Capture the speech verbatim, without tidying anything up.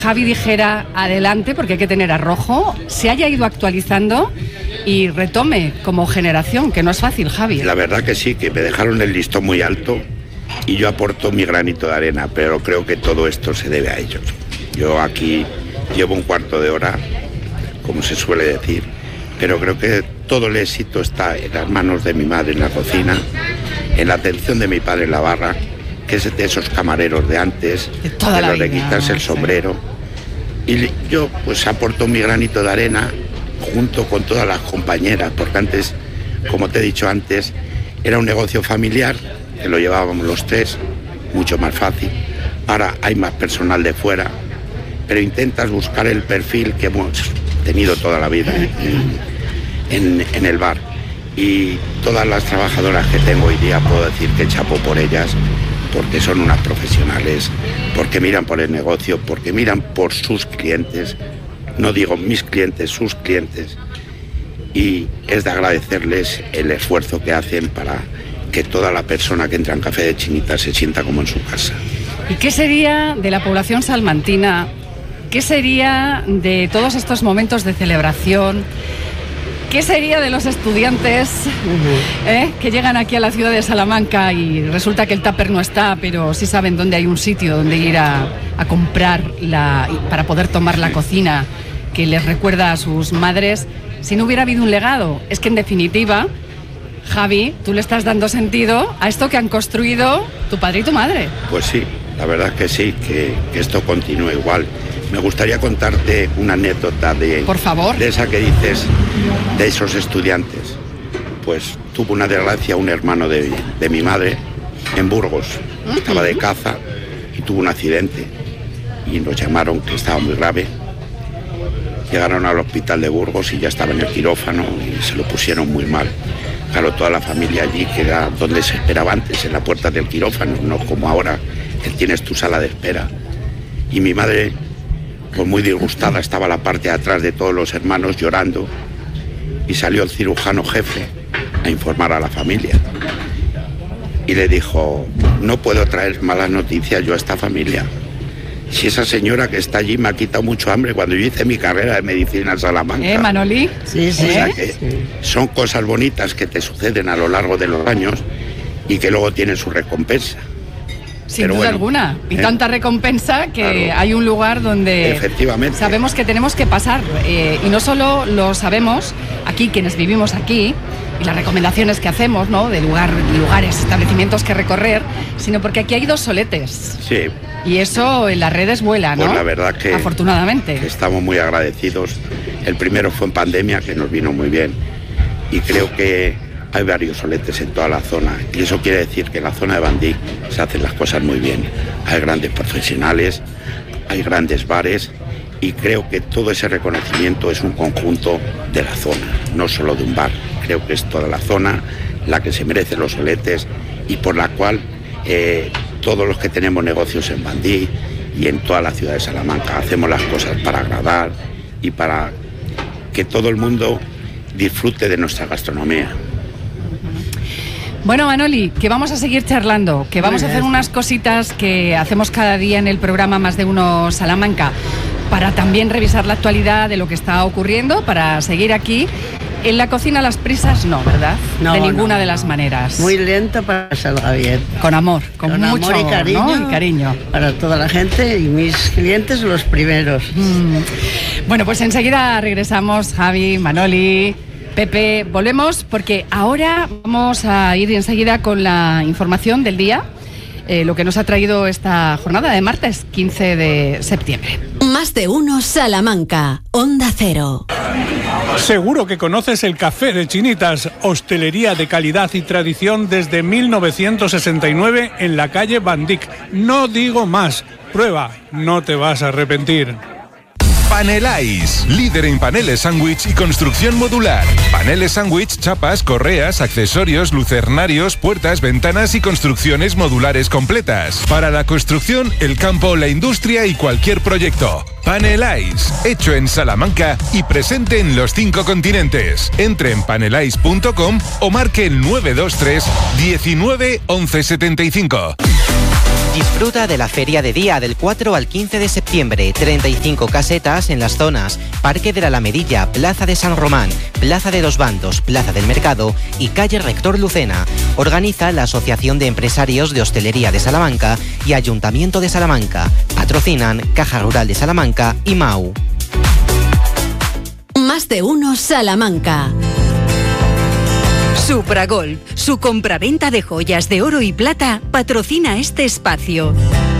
Javi dijera adelante, porque hay que tener arrojo, se haya ido actualizando y retome como generación, que no es fácil, Javi. La verdad que sí, que me dejaron el listón muy alto y yo aporto mi granito de arena, pero creo que todo esto se debe a ellos. Yo aquí llevo un cuarto de hora, como se suele decir, pero creo que todo el éxito está en las manos de mi madre en la cocina, en la atención de mi padre en la barra, que es de esos camareros de antes, de, toda de los de quitarse el sombrero. Sí. Y yo pues aporto mi granito de arena junto con todas las compañeras, porque antes, como te he dicho antes, era un negocio familiar, que lo llevábamos los tres, mucho más fácil. Ahora hay más personal de fuera, pero intentas buscar el perfil que hemos tenido toda la vida en, en, en el bar. Y todas las trabajadoras que tengo hoy día puedo decir que chapo por ellas, porque son unas profesionales, porque miran por el negocio, porque miran por sus clientes, no digo mis clientes, sus clientes, y es de agradecerles el esfuerzo que hacen para que toda la persona que entra en Café de Chinitas se sienta como en su casa. ¿Y qué sería de la población salmantina? ¿Qué sería de todos estos momentos de celebración? ¿Qué sería de los estudiantes uh-huh. eh, que llegan aquí a la ciudad de Salamanca y resulta que el tupper no está, pero sí saben dónde hay un sitio donde ir a, a comprar la, para poder tomar la cocina que les recuerda a sus madres? Si no hubiera habido un legado, es que en definitiva, Javi, tú le estás dando sentido a esto que han construido tu padre y tu madre. Pues sí, la verdad que sí, que, que esto continúa igual. Me gustaría contarte una anécdota de, Por favor. de esa que dices, de esos estudiantes. Pues tuvo una desgracia un hermano de, de mi madre en Burgos. Uh-huh. Estaba de caza y tuvo un accidente. Y nos llamaron que estaba muy grave. Llegaron al hospital de Burgos y ya estaba en el quirófano y se lo pusieron muy mal. Claro, toda la familia allí, que era donde se esperaba antes, en la puerta del quirófano, no como ahora, que tienes tu sala de espera. Y mi madre, pues muy disgustada, estaba a la parte de atrás de todos los hermanos llorando, y salió el cirujano jefe a informar a la familia. Y le dijo, no puedo traer malas noticias yo a esta familia. Si esa señora que está allí me ha quitado mucho hambre cuando yo hice mi carrera de medicina en Salamanca. ¿Eh, Manoli? Sí, sí. O sea que sí. Son cosas bonitas que te suceden a lo largo de los años y que luego tienen su recompensa. Sin Pero duda bueno, alguna. Y ¿eh? Tanta recompensa que claro. Hay un lugar donde efectivamente sabemos que tenemos que pasar. Eh, y no solo lo sabemos aquí, quienes vivimos aquí, y las recomendaciones que hacemos, ¿no? De lugar, lugares, establecimientos que recorrer, sino porque aquí hay dos soletes. Sí. Y eso en las redes vuela, ¿no? Pues la verdad que, afortunadamente. Que estamos muy agradecidos. El primero fue en pandemia, que nos vino muy bien. Y creo que hay varios soletes en toda la zona. Y eso quiere decir que en la zona de Bandí se hacen las cosas muy bien. Hay grandes profesionales, hay grandes bares. Y creo que todo ese reconocimiento es un conjunto de la zona, no solo de un bar. Creo que es toda la zona la que se merece los soletes y por la cual eh, todos los que tenemos negocios en Bandí y en toda la ciudad de Salamanca hacemos las cosas para agradar y para que todo el mundo disfrute de nuestra gastronomía. Bueno, Manoli, que vamos a seguir charlando, que vamos a hacer unas cositas que hacemos cada día en el programa Más de Uno Salamanca para también revisar la actualidad de lo que está ocurriendo, para seguir aquí. En la cocina las prisas no, ¿verdad? No, de ninguna no, de las no. maneras. Muy lento para que salga bien. Con amor, con, con mucho amor y cariño, ¿no? y cariño. Para toda la gente y mis clientes los primeros. Mm. Bueno, pues enseguida regresamos, Javi, Manoli, Pepe. Volvemos porque ahora vamos a ir enseguida con la información del día, eh, lo que nos ha traído esta jornada de martes quince de septiembre. Más de Uno Salamanca, Onda Cero. Seguro que conoces el Café de Chinitas, hostelería de calidad y tradición desde mil novecientos sesenta y nueve en la calle Bandic. No digo más, prueba, no te vas a arrepentir. Paneláis, líder en paneles sándwich y construcción modular. Paneles sándwich, chapas, correas, accesorios, lucernarios, puertas, ventanas y construcciones modulares completas. Para la construcción, el campo, la industria y cualquier proyecto. Paneláis, hecho en Salamanca y presente en los cinco continentes. Entre en paneláis punto com o marque el nueve dos tres diecinueve once setenta y cinco. Disfruta de la feria de día del cuatro al quince de septiembre. treinta y cinco casetas en las zonas Parque de la Alamedilla, Plaza de San Román, Plaza de los Bandos, Plaza del Mercado y Calle Rector Lucena. Organiza la Asociación de Empresarios de Hostelería de Salamanca y Ayuntamiento de Salamanca. Patrocinan Caja Rural de Salamanca y M A U. Más de uno Salamanca. Supragolf, su compraventa de joyas de oro y plata, patrocina este espacio.